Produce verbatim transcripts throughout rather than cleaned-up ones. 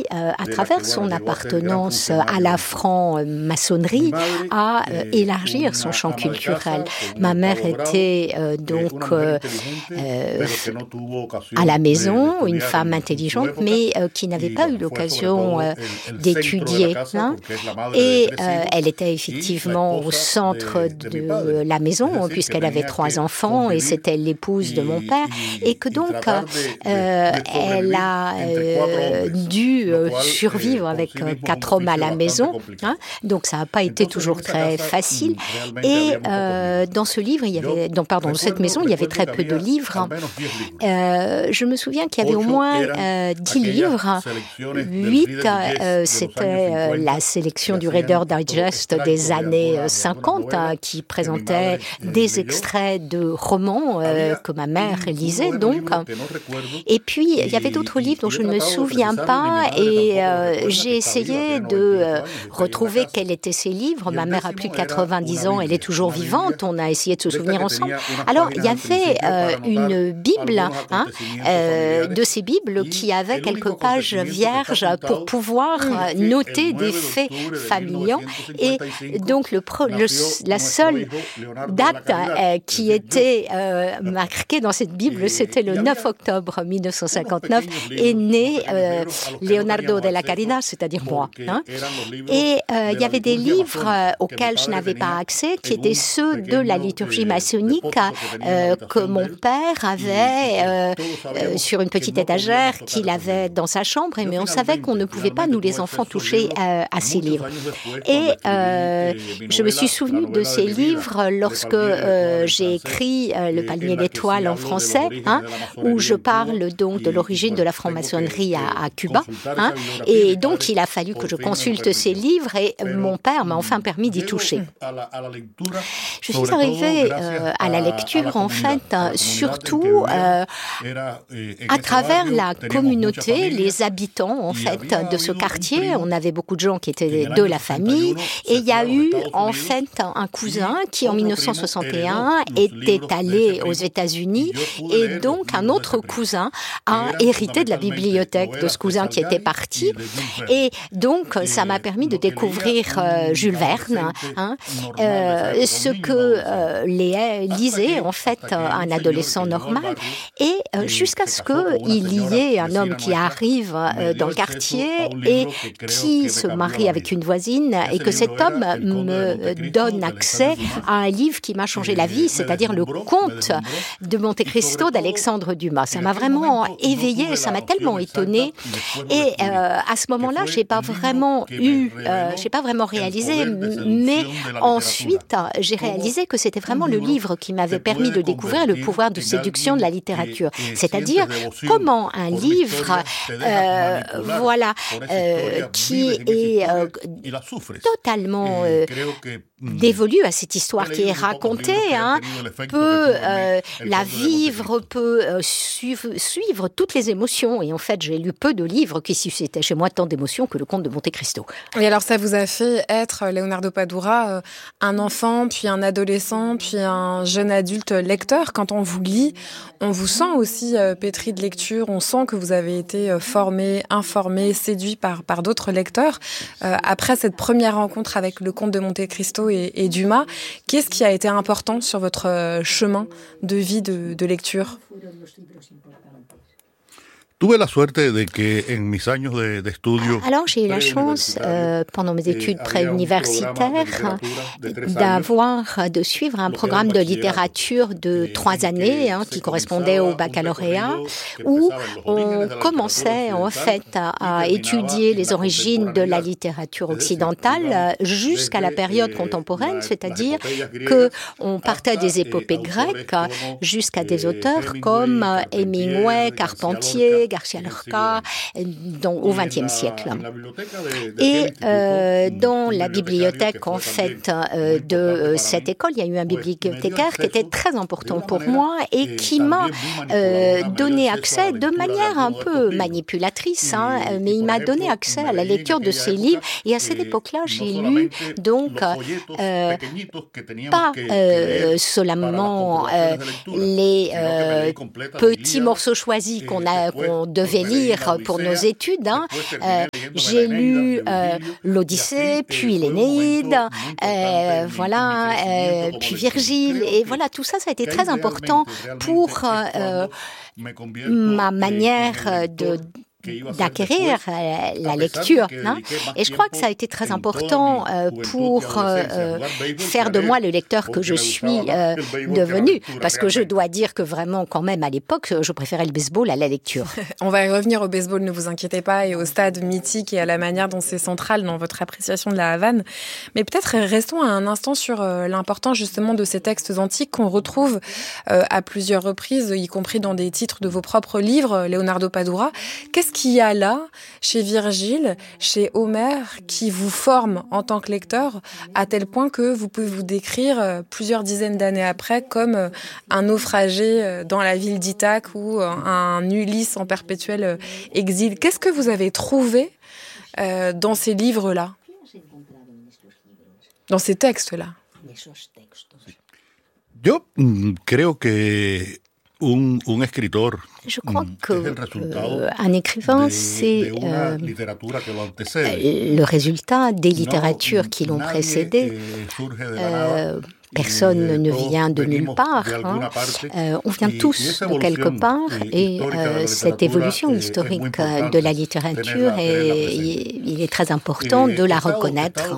euh, à travers son appartenance à la franc-maçonnerie, à euh, élargir son champ culturel. Ma mère était euh, donc euh, euh, à la maison, une femme intelligente, mais euh, qui n'avait pas eu l'occasion euh, d'étudier. Hein. Et euh, elle était effectivement au centre de la maison, puisqu'elle avait trois enfants, et c'était l'épouse de mon père, et que donc euh, elle a euh, dû euh, survivre avec euh, quatre hommes à la maison. Hein. Donc ça n'a pas été toujours très facile. Et euh, dans ce livre, il y avait, dans, pardon, dans cette maison, il y avait très peu de livres. Euh, je me souviens qu'il y avait au moins euh, dix livres. Huit, euh, c'était euh, la sélection du Reader Digest des années cinquante, hein, qui présentait des extraits de romans euh, que ma mère lisait, donc. Et puis, il y avait d'autres livres dont je ne me souviens pas, et euh, j'ai essayé de euh, retrouver quels étaient ces livres. Ma mère a plus de quatre-vingt-dix ans, elle est toujours vivante, on a essayé de se souvenir ensemble. Alors, il y avait euh, une Bible, hein, euh, de ces Bibles qui avait quelques pages vierges pour pouvoir euh, noter des faits familiaux. Et donc, le, pro, le, la seule date euh, qui était euh, marquée dans cette Bible, c'était le neuf octobre mille neuf cent cinquante-neuf, est né euh, Leonardo de la Caridad, c'est-à-dire moi. Hein. Et euh, il y avait des livres euh, auxquels je n'avais pas accès, qui étaient ceux de la liturgie maçonnique euh, que mon père avait euh, euh, sur une petite étagère qu'il avait dans sa chambre, mais on savait qu'on ne pouvait pas, nous les enfants, toucher euh, à ces livres. Et euh, je me suis souvenue de ces livres lorsque euh, j'ai écrit euh, Le Palmier d'étoiles en français, hein, où je parle donc de l'origine de la franc-maçonnerie à, à Cuba. Hein, et donc, il a fallu que je consulte ces livres, et mon père m'a enfin permis d'y toucher. Je suis arrivée euh, à la lecture, en fait, euh, surtout euh, à travers la communauté, les habitants, en fait, de ce quartier. On avait beaucoup de gens qui étaient de la famille, et il y a eu, en fait, un cousin qui, en mille neuf cent soixante et un, était allé aux États-Unis, et donc un autre cousin a hérité de la bibliothèque de ce cousin qui était parti. Et donc, ça m'a permis de découvrir euh, Jules Verne, hein, euh, ce que euh, Léa lisait, en fait, euh, un adolescent normal, et euh, jusqu'à ce qu'il y ait un homme qui arrive euh, dans le quartier et qui se marie avec une voisine, et que cet homme me donne accès à un livre qui m'a changé la vie, c'est-à-dire le Comte de Monte Cristo d'Alexandre Dumas. Ça m'a vraiment éveillée, ça m'a tellement étonnée. Et euh, à ce moment-là, j'ai pas vraiment eu, euh, j'ai pas vraiment réalisé, mais ensuite, j'ai réalisé que c'était vraiment le livre qui m'avait permis de découvrir le pouvoir de séduction de la littérature. C'est-à-dire comment un livre, euh, voilà, euh, qui est euh, totalement euh, dévolu à cette histoire qui est racontée, hein, peut euh, la vivre, peut euh, suivre, suivre toutes les émotions. Et en fait, j'ai lu peu de livres qui suscitaient chez moi tant d'émotions que le Comte de Monte Cristo. Et alors, ça vous a fait être, Leonardo Padura, euh, un enfant, puis un adolescent, puis un jeune adulte lecteur. Quand on vous lit, on vous sent aussi euh, pétri de lecture, on sent que vous avez été euh, formé, informé, séduit par, par d'autres lecteurs. Euh, après cette première rencontre avec le Comte de Monte Cristo et, et Dumas, qu'est-ce qui a été important sur votre chemin de vie de, de lecture ? Alors, j'ai eu la chance, euh, pendant mes études préuniversitaires, d'avoir, de suivre un programme de littérature de trois années, hein, qui correspondait au baccalauréat, où on commençait, en fait, à, à étudier les origines de la littérature occidentale jusqu'à la période contemporaine, c'est-à-dire qu'on partait des épopées grecques jusqu'à des auteurs comme Hemingway, Carpentier, Garcia Lorca, dans, au vingtième siècle. Et euh, dans la bibliothèque, en fait, euh, de cette école, il y a eu un bibliothécaire qui était très important pour moi et qui m'a euh, donné accès de manière un peu manipulatrice, hein, mais il m'a donné accès à la lecture de ces livres. Et à cette époque-là, j'ai lu donc euh, pas euh, seulement euh, les euh, petits morceaux choisis qu'on a qu'on qu'on devait lire pour nos études. Hein. Euh, j'ai lu euh, l'Odyssée, puis l'Énéide, euh, voilà, euh, puis Virgile, et voilà, tout ça, ça a été très important pour euh, ma manière de d'acquérir la lecture. Hein. Et je crois que ça a été très important euh, pour euh, faire de moi le lecteur que je suis euh, devenu. Parce que je dois dire que vraiment, quand même, à l'époque, je préférais le baseball à la lecture. On va y revenir au baseball, ne vous inquiétez pas, et au stade mythique et à la manière dont c'est central dans votre appréciation de la Havane. Mais peut-être restons un instant sur euh, l'importance justement de ces textes antiques qu'on retrouve euh, à plusieurs reprises, y compris dans des titres de vos propres livres, Leonardo Padura. Qu'est-ce qu'il y a là, chez Virgile, chez Homère, qui vous forme en tant que lecteur, à tel point que vous pouvez vous décrire plusieurs dizaines d'années après comme un naufragé dans la ville d'Ithaque ou un Ulysse en perpétuel exil. Qu'est-ce que vous avez trouvé euh, dans ces livres-là, dans ces textes-là? Yo creo que Un, un escritor, je crois que euh, un écrivain, c'est euh, le résultat des littératures qui l'ont précédé. Euh, Personne ne vient de nulle part. Hein. Euh, on vient tous de quelque part et euh, cette évolution historique de la littérature, est, il est très important de la reconnaître.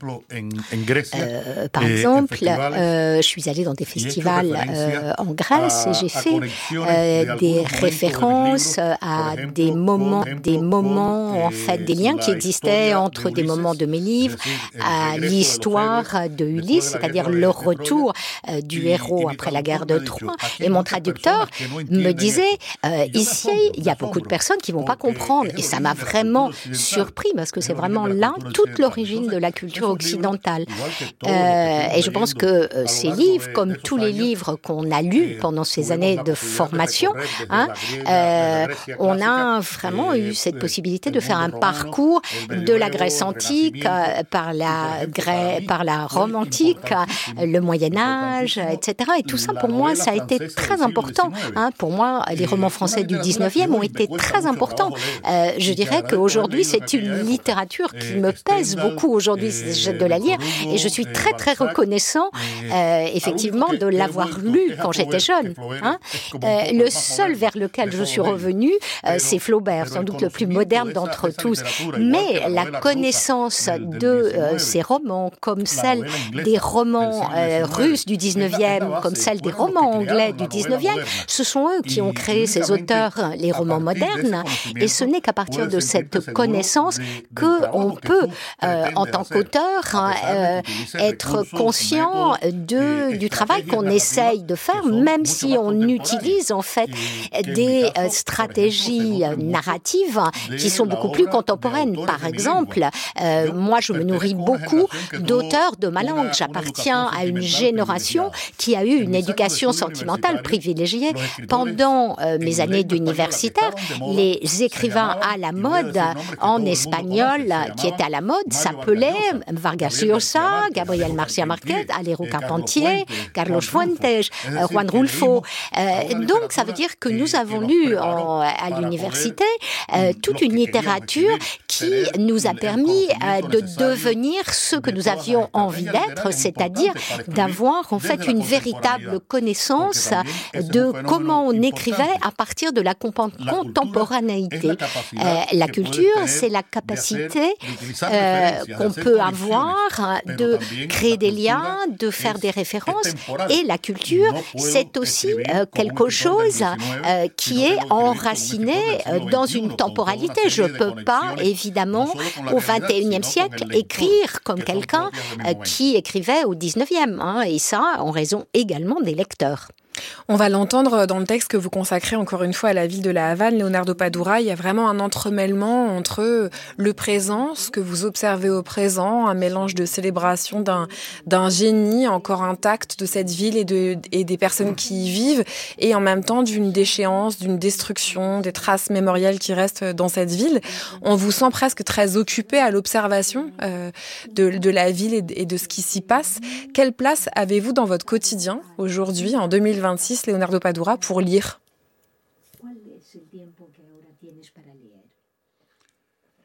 Euh, par exemple, euh, je suis allée dans des festivals euh, en Grèce et j'ai fait euh, des références à des moments, des moments, en fait, des liens qui existaient entre des moments de mes livres, à l'histoire de Ulysse, c'est-à-dire le retour euh, du héros après la guerre de Troie. Et mon traducteur me disait, euh, ici, il y a beaucoup de personnes qui ne vont pas comprendre. Et ça m'a vraiment surpris, parce que c'est vraiment là toute l'origine de la culture occidentale. Euh, et je pense que euh, ces livres, comme tous les livres qu'on a lus pendant ces années de formation, hein, euh, on a vraiment eu cette possibilité de faire un parcours de la Grèce antique euh, par la Grèce, par la Rome antique, euh, le Moyen-Âge, et cetera. Et tout ça, pour moi, ça a été très important. Hein. Pour moi, les romans français du dix-neuvième ont été très importants. Euh, je dirais qu'aujourd'hui, c'est une littérature qui me pèse beaucoup aujourd'hui de la lire. Et je suis très, très reconnaissant, euh, effectivement, de l'avoir lu quand j'étais jeune. Hein. Euh, le seul vers lequel je suis revenue, euh, c'est Flaubert, sans doute le plus moderne d'entre tous. Mais la connaissance de euh, ces romans, comme celle des romans euh, russes du dix-neuvième, comme celle des romans anglais du dix-neuvième, ce sont eux qui ont créé ces auteurs, les romans modernes, et ce n'est qu'à partir de cette connaissance qu'on peut, euh, en tant qu'auteur, euh, être conscient de, du travail qu'on essaye de faire, même si on utilise en fait des euh, stratégies narratives qui sont beaucoup plus contemporaines. Par exemple, euh, moi je me nourris beaucoup d'auteurs de ma langue. J'appartiens à une génération qui a eu une éducation sentimentale privilégiée. Pendant euh, mes années d'universitaire, les écrivains à la mode en espagnol qui étaient à la mode s'appelaient Vargas Llosa, Gabriel García Márquez, Alejo Carpentier, Carlos Fuentes, euh, Juan Rulfo. Euh, donc ça veut dire que nous avons lu en, à l'université euh, toute une littérature qui nous a permis euh, de devenir ce que nous avions envie d'être, c'est-à-dire d'avoir en fait une véritable connaissance de comment on écrivait à partir de la contemporanéité. Euh, la culture, c'est la capacité euh, qu'on peut avoir de créer des liens, de faire des références, et la culture, c'est aussi euh, quelque chose euh, qui est enraciné euh, dans une temporalité. Je ne peux pas, évidemment, au vingt et unième siècle, écrire comme quelqu'un euh, qui écrivait au dix-neuvième, hein, et ça, en raison également des lecteurs. On va l'entendre dans le texte que vous consacrez encore une fois à la ville de la Havane, Leonardo Padura. Il y a vraiment un entremêlement entre le présent, ce que vous observez au présent, un mélange de célébration d'un, d'un génie encore intact de cette ville et, de, et des personnes qui y vivent, et en même temps d'une déchéance, d'une destruction, des traces mémorielles qui restent dans cette ville. On vous sent presque très occupé à l'observation euh, de, de la ville et de, et de ce qui s'y passe. Quelle place avez-vous dans votre quotidien aujourd'hui, en deux mille vingt-six, Leonardo Padura, pour lire?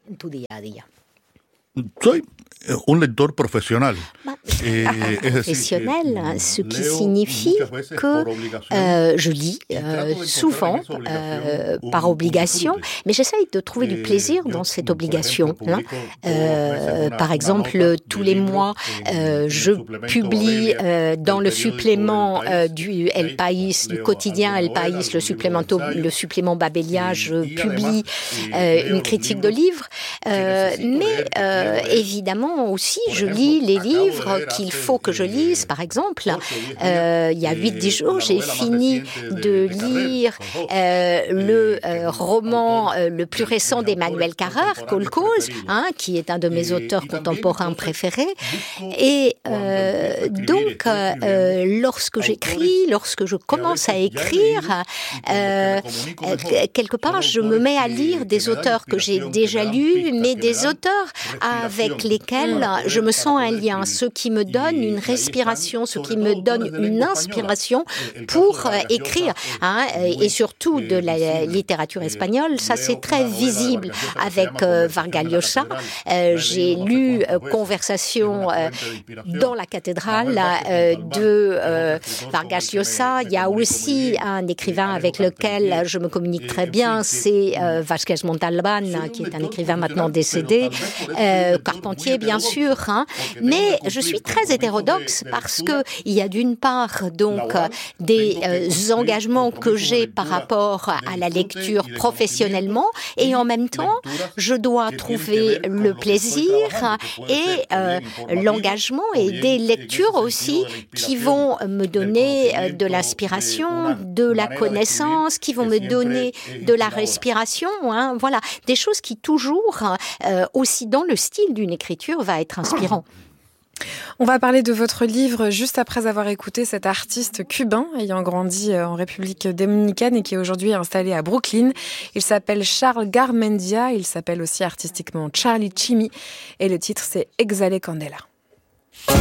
tu día a día? Soy un lector profesional. Bah, eh, professionnel, ce qui signifie que euh, je lis euh, souvent euh, par obligation, mais j'essaye de trouver du plaisir dans cette obligation. Hein. Euh, par exemple, tous les mois, euh, je publie euh, dans le supplément euh, du El País, du quotidien El País, le supplément, le supplément Babelia, je publie euh, une critique de livre, euh, mais euh, évidemment aussi, je lis les livres qu'il faut que je lise. Par exemple, euh, il y a huit dix jours, j'ai fini de lire euh, le euh, roman euh, le plus récent d'Emmanuel Carrère, Kolkhoz, hein, qui est un de mes auteurs contemporains préférés. Et euh, donc, euh, lorsque j'écris, lorsque je commence à écrire, euh, quelque part, je me mets à lire des auteurs que j'ai déjà lus, mais des auteurs avec lesquels je me sens un lien, ce qui me donne une respiration, ce qui me donne une inspiration pour euh, écrire. Hein, et surtout de la littérature espagnole, ça c'est très visible avec euh, Vargas Llosa. Euh, j'ai lu euh, Conversation euh, dans la cathédrale euh, de euh, Vargas Llosa. Il y a aussi un écrivain avec lequel je me communique très bien, c'est euh, Vázquez Montalbán, qui est un écrivain maintenant décédé, euh, Carpentier bien sûr, hein, mais je suis très hétérodoxe parce que il y a d'une part donc des euh, engagements que j'ai par rapport à la lecture professionnellement et en même temps je dois trouver le plaisir et euh, l'engagement et des lectures aussi qui vont me donner euh, de l'inspiration, de la connaissance, qui vont me donner de la respiration, hein, voilà, des choses qui toujours euh, aussi dans le style d'une écriture va être inspirant. On va parler de votre livre juste après avoir écouté cet artiste cubain ayant grandi en République dominicaine et qui est aujourd'hui installé à Brooklyn. Il s'appelle Charles Garmendia, il s'appelle aussi artistiquement Charlie Chimmy et le titre c'est Exhale Candela.